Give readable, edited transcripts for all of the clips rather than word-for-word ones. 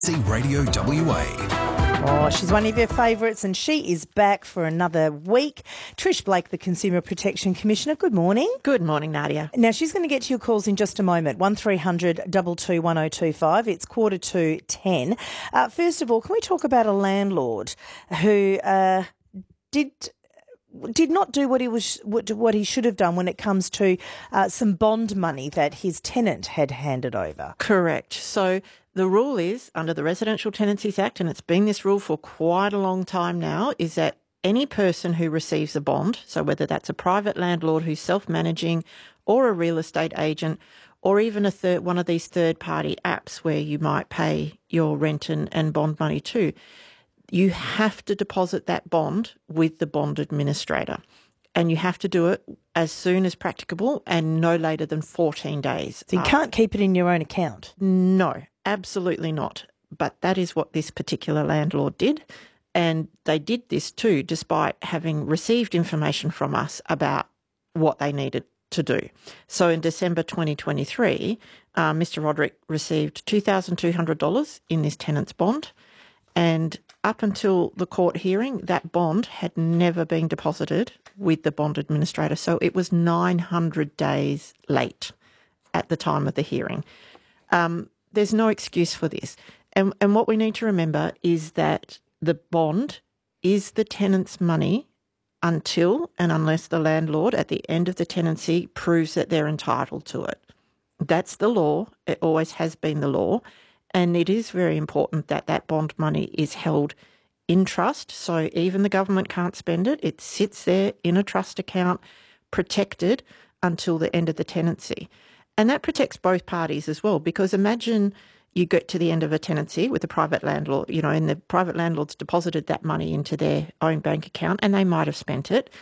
See Radio WA. Oh, she's one of your favourites and she is back for another week. Trish Blake, the Consumer Protection Commissioner. Good morning. Good morning, Nadia. Now, she's going to get to your calls in just a moment. 1300 22 1025. It's 9:45. First of all, can we talk about a landlord who did not do what he should have done when it comes to some bond money that his tenant had handed over? Correct. So the rule is, under the Residential Tenancies Act, and it's been this rule for quite a long time now, is that any person who receives a bond, so whether that's a private landlord who's self-managing or a real estate agent or even one of these third-party apps where you might pay your rent and bond money to, you have to deposit that bond with the bond administrator. And you have to do it as soon as practicable and no later than 14 days. So you can't keep it in your own account? No, absolutely not. But that is what this particular landlord did. And they did this too, despite having received information from us about what they needed to do. So in December 2023, Mr. Roderick received $2,200 in this tenant's bond. And up until the court hearing, that bond had never been deposited with the bond administrator. So it was 900 days late at the time of the hearing. There's no excuse for this. And what we need to remember is that the bond is the tenant's money until and unless the landlord at the end of the tenancy proves that they're entitled to it. That's the law. It always has been the law. And it is very important that that bond money is held in trust. So even the government can't spend it. It sits there in a trust account, protected until the end of the tenancy. And that protects both parties as well, because imagine you get to the end of a tenancy with a private landlord, and the private landlord's deposited that money into their own bank account and they might have spent it.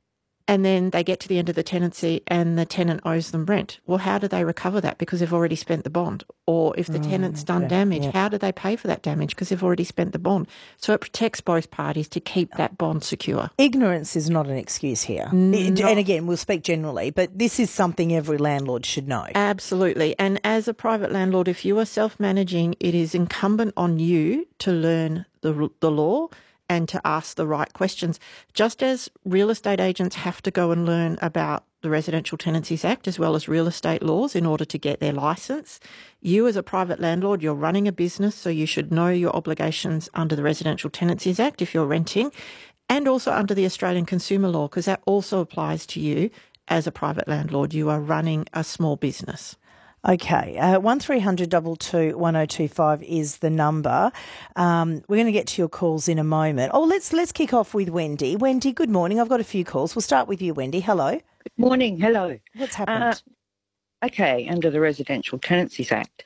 And then they get to the end of the tenancy and the tenant owes them rent. Well, how do they recover that? Because they've already spent the bond. Or if the tenant's done damage, how do they pay for that damage? Because they've already spent the bond. So it protects both parties to keep that bond secure. Ignorance is not an excuse here. And again, we'll speak generally, but this is something every landlord should know. Absolutely. And as a private landlord, if you are self-managing, it is incumbent on you to learn the law and to ask the right questions. Just as real estate agents have to go and learn about the Residential Tenancies Act as well as real estate laws in order to get their licence, you as a private landlord, you're running a business, so you should know your obligations under the Residential Tenancies Act if you're renting, and also under the Australian Consumer Law, because that also applies to you as a private landlord. You are running a small business. Okay, 1300 22 1025 is the number. We're going to get to your calls in a moment. Oh, let's kick off with Wendy. Wendy, good morning. I've got a few calls. We'll start with you, Wendy. Hello. Good morning. Hello. What's happened? Okay, under the Residential Tenancies Act,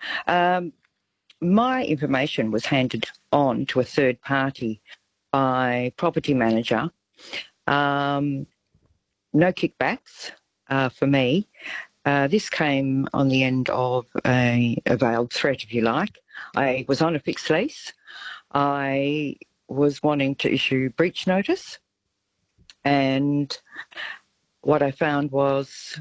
my information was handed on to a third party by property manager. No kickbacks for me. This came on the end of a veiled threat, if you like. I was on a fixed lease. I was wanting to issue breach notice. And what I found was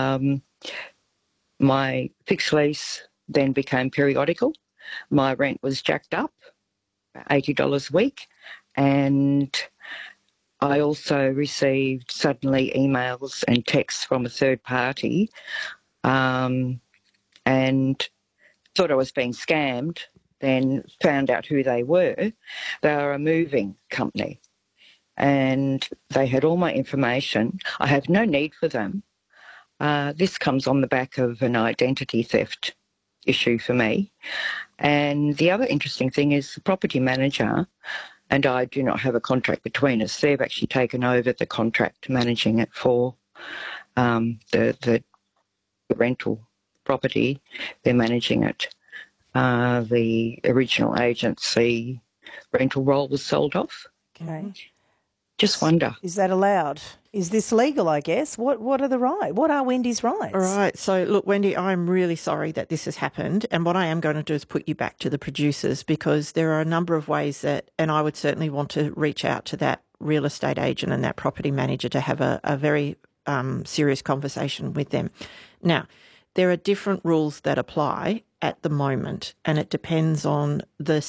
my fixed lease then became periodical. My rent was jacked up, $80 a week. And I also received suddenly emails and texts from a third party and thought I was being scammed, then found out who they were. They are a moving company and they had all my information. I have no need for them. This comes on the back of an identity theft issue for me. And the other interesting thing is the property manager and I do not have a contract between us. They've actually taken over the contract managing it for the rental property. They're managing it. The original agency rental role was sold off. Okay. Just wonder. Is that allowed? Is this legal, I guess? What are the rights? What are Wendy's rights? All right. So, look, Wendy, I'm really sorry that this has happened. And what I am going to do is put you back to the producers, because there are a number of ways that, and I would certainly want to reach out to that real estate agent and that property manager to have a very serious conversation with them. Now, there are different rules that apply at the moment, and it depends on the